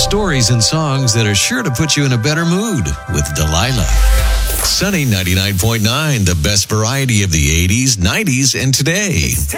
stories and songs that are sure to put you in a better mood with Delilah. Sunny 99.9, the best variety of the 80s, 90s, and today.